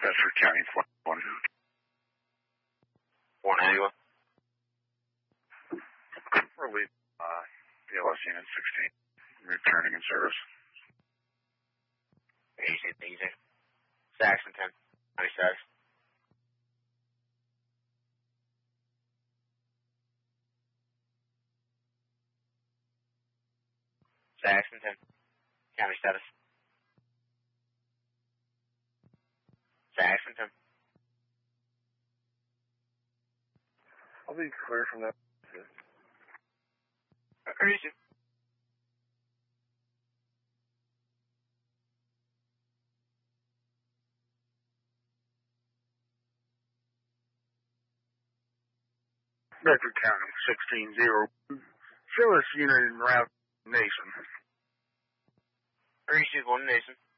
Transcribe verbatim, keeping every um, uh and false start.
Bedford County, one. One Angela. Relief, uh, B L S Unit sixteen, returning in service. Easy, easy. Saxon ten, ninety-six. Saxon ten, county status. Saxon ten. I'll be clear from that. Easy. Bedford County, sixteen zero. Show us unit in route Nation. Easy, one Nation.